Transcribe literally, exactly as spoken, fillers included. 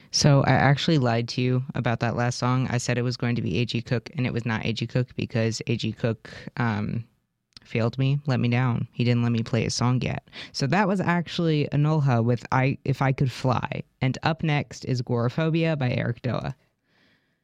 So I actually lied to you about that last song. I said it was going to be A G Cook, and it was not A G Cook because A G Cook um, failed me, let me down. He didn't let me play his song yet. So that was actually Anolha with I If I Could Fly. And up next is Agoraphobia by Eric Doa.